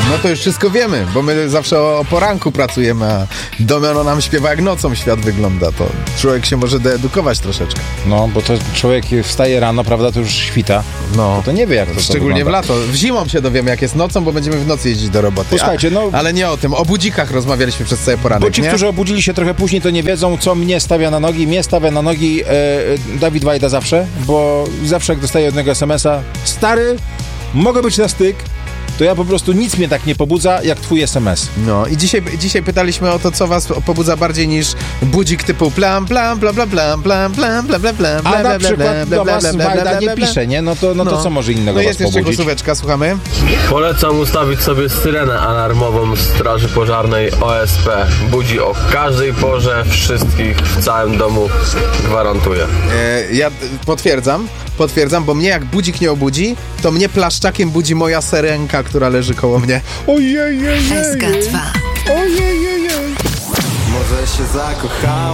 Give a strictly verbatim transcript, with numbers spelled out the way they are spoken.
No to już wszystko wiemy, bo my zawsze o poranku pracujemy, a Domeno nam śpiewa, jak nocą świat wygląda. To człowiek się może doedukować troszeczkę. No, bo to człowiek wstaje rano, prawda, to już świta. No. To, to nie wie, jak to Szczególnie to w lato. W zimą się dowiemy, jak jest nocą, bo będziemy w nocy jeździć do roboty. Posłuchajcie, no... A, ale nie o tym. O budzikach rozmawialiśmy przez cały poranek, Bo ci, nie? którzy obudzili się trochę później, to nie wiedzą, co mnie stawia na nogi. Mnie stawia na nogi e, Dawid Wajda zawsze, bo zawsze jak dostaję jednego es em es a, stary, mogę być na styk, to ja po prostu nic mnie tak nie pobudza, jak twój es em es. No i dzisiaj, dzisiaj pytaliśmy o to, co was pobudza bardziej niż budzik typu plam, plam, bla, bla, bla, bla, bla, bla, bla, bla, A na przykład do was Wajda nie pisze, nie? No to, no to co może innego no was jest jeszcze pobudzić? głosóweczka, słuchamy. Polecam ustawić sobie syrenę alarmową Straży Pożarnej O S P. Budzi o każdej porze, wszystkich w całym domu, gwarantuję. E, ja potwierdzam, potwierdzam, bo mnie jak budzik nie obudzi, to mnie plaszczakiem budzi moja serenka, która leży koło mnie. Ojej, ojej, S K dwa. ojej, ojej. Może się zakochałem.